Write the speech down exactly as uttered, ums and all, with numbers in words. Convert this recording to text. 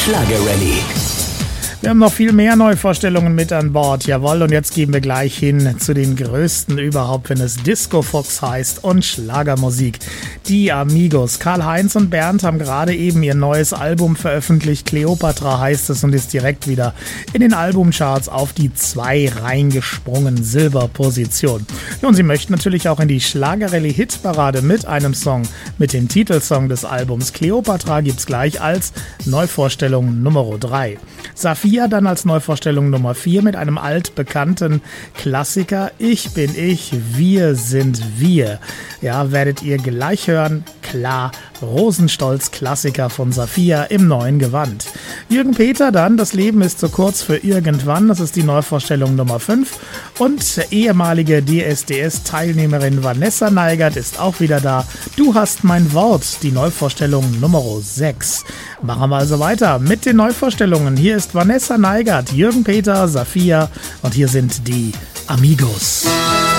Schlager-Rallye. Wir haben noch viel mehr Neuvorstellungen mit an Bord, jawohl, und jetzt gehen wir gleich hin zu den größten überhaupt, wenn es Disco Fox heißt und Schlagermusik. Die Amigos, Karl-Heinz und Bernd haben gerade eben ihr neues Album veröffentlicht, Kleopatra heißt es, und ist direkt wieder in den Albumcharts auf die zwei reingesprungen, Silberposition. Und sie möchten natürlich auch in die Schlager-Rallye-Hitparade mit einem Song, mit dem Titelsong des Albums. Kleopatra gibt's gleich als Neuvorstellung Nummer drei. Saphir dann als Neuvorstellung Nummer vier mit einem altbekannten Klassiker. Ich bin ich, wir sind wir. Ja, werdet ihr gleich hören. Klar, Rosenstolz Klassiker von Saphir im neuen Gewand. Jürgen Peter dann, das Leben ist zu kurz für irgendwann. Das ist die Neuvorstellung Nummer fünf. Und ehemalige D S D S-Teilnehmerin Vanessa Neigert ist auch wieder da. Du hast mein Wort, die Neuvorstellung Nummer sechs. Machen wir also weiter mit den Neuvorstellungen. Hier ist Vanessa Neigert, Jürgen Peter, Saphir und hier sind die Amigos.